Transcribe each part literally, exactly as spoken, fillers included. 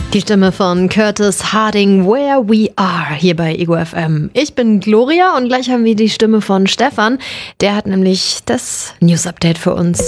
Die Stimme von Curtis Harding, Where We Are, hier bei Ego F M. Ich bin Gloria und gleich haben wir die Stimme von Stefan. Der hat nämlich das News-Update für uns.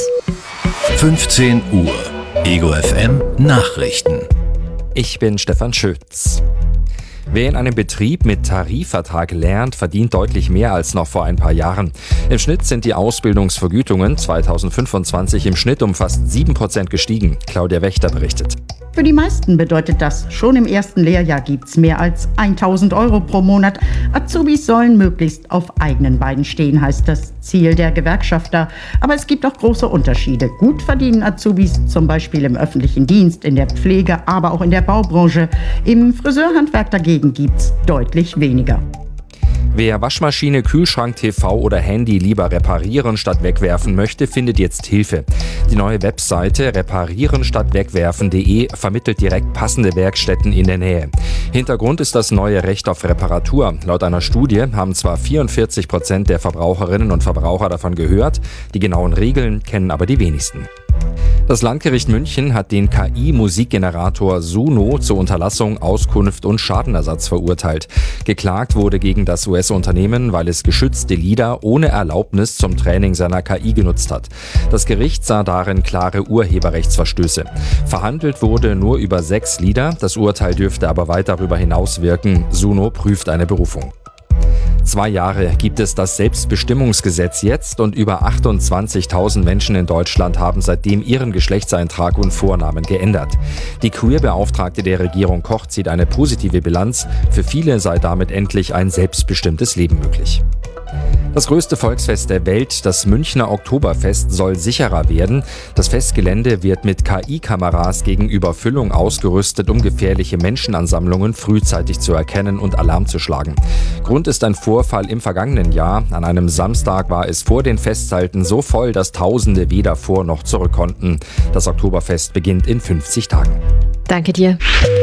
fünfzehn Uhr, Ego F M Nachrichten. Ich bin Stefan Schütz. Wer in einem Betrieb mit Tarifvertrag lernt, verdient deutlich mehr als noch vor ein paar Jahren. Im Schnitt sind die Ausbildungsvergütungen zweitausendfünfundzwanzig im Schnitt um fast sieben Prozent gestiegen. Claudia Wächter berichtet. Für die meisten bedeutet das, schon im ersten Lehrjahr gibt's mehr als tausend Euro pro Monat. Azubis sollen möglichst auf eigenen Beinen stehen, heißt das Ziel der Gewerkschafter. Aber es gibt auch große Unterschiede. Gut verdienen Azubis, zum Beispiel im öffentlichen Dienst, in der Pflege, aber auch in der Baubranche. Im Friseurhandwerk dagegen gibt's deutlich weniger. Wer Waschmaschine, Kühlschrank, T V oder Handy lieber reparieren statt wegwerfen möchte, findet jetzt Hilfe. Die neue Webseite reparieren statt wegwerfen punkt de vermittelt direkt passende Werkstätten in der Nähe. Hintergrund ist das neue Recht auf Reparatur. Laut einer Studie haben zwar vierundvierzig Prozent der Verbraucherinnen und Verbraucher davon gehört, die genauen Regeln kennen aber die wenigsten. Das Landgericht München hat den K I-Musikgenerator Suno zur Unterlassung, Auskunft und Schadenersatz verurteilt. Geklagt wurde gegen das U S-Unternehmen, weil es geschützte Lieder ohne Erlaubnis zum Training seiner K I genutzt hat. Das Gericht sah darin klare Urheberrechtsverstöße. Verhandelt wurde nur über sechs Lieder, das Urteil dürfte aber weit darüber hinaus wirken. Suno prüft eine Berufung. Zwei Jahre gibt es das Selbstbestimmungsgesetz jetzt und über achtundzwanzigtausend Menschen in Deutschland haben seitdem ihren Geschlechtseintrag und Vornamen geändert. Die Queer-Beauftragte der Regierung Koch zieht eine positive Bilanz. Für viele sei damit endlich ein selbstbestimmtes Leben möglich. Das größte Volksfest der Welt, das Münchner Oktoberfest, soll sicherer werden. Das Festgelände wird mit K I-Kameras gegen Überfüllung ausgerüstet, um gefährliche Menschenansammlungen frühzeitig zu erkennen und Alarm zu schlagen. Grund ist ein Vorfall im vergangenen Jahr. An einem Samstag war es vor den Festzelten so voll, dass Tausende weder vor noch zurück konnten. Das Oktoberfest beginnt in fünfzig Tagen. Danke dir.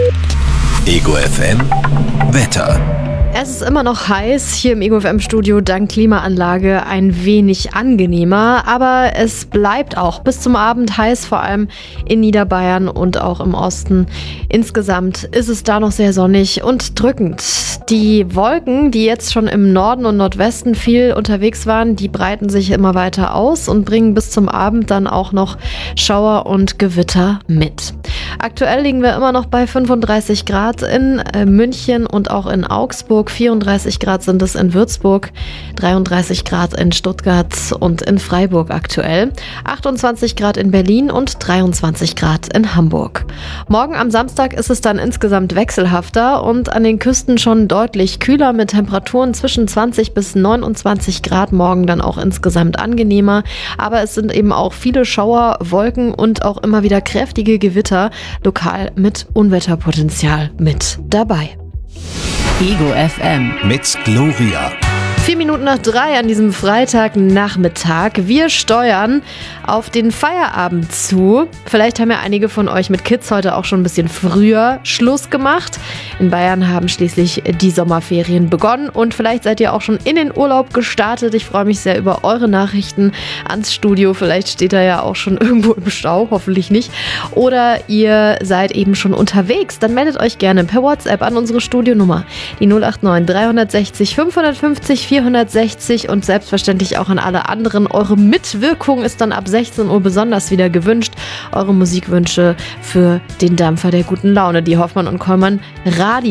Ego F M Wetter. Es ist immer noch heiß, hier im Ego F M-Studio dank Klimaanlage ein wenig angenehmer, aber es bleibt auch bis zum Abend heiß, vor allem in Niederbayern und auch im Osten. Insgesamt ist es da noch sehr sonnig und drückend. Die Wolken, die jetzt schon im Norden und Nordwesten viel unterwegs waren, die breiten sich immer weiter aus und bringen bis zum Abend dann auch noch Schauer und Gewitter mit. Aktuell liegen wir immer noch bei fünfunddreißig Grad in München und auch in Augsburg. vierunddreißig Grad sind es in Würzburg, dreiunddreißig Grad in Stuttgart und in Freiburg aktuell, achtundzwanzig Grad in Berlin und dreiundzwanzig Grad in Hamburg. Morgen am Samstag ist es dann insgesamt wechselhafter und an den Küsten schon deutlich kühler mit Temperaturen zwischen zwanzig bis neunundzwanzig Grad, morgen dann auch insgesamt angenehmer, aber es sind eben auch viele Schauer, Wolken und auch immer wieder kräftige Gewitter, lokal mit Unwetterpotenzial mit dabei. Ego F M mit Gloria. Vier Minuten nach drei an diesem Freitagnachmittag. Wir steuern auf den Feierabend zu. Vielleicht haben ja einige von euch mit Kids heute auch schon ein bisschen früher Schluss gemacht. In Bayern haben schließlich die Sommerferien begonnen und vielleicht seid ihr auch schon in den Urlaub gestartet. Ich freue mich sehr über eure Nachrichten ans Studio. Vielleicht steht er ja auch schon irgendwo im Stau, hoffentlich nicht. Oder ihr seid eben schon unterwegs. Dann meldet euch gerne per WhatsApp an unsere Studionummer. Die null acht neun drei sechs null fünfhundertfünfzig vierhundertsechzig und selbstverständlich auch an alle anderen. Eure Mitwirkung ist dann ab sechzehn Uhr besonders wieder gewünscht. Eure Musikwünsche für den Dampfer der guten Laune, die Hoffmann und Kollmann Radio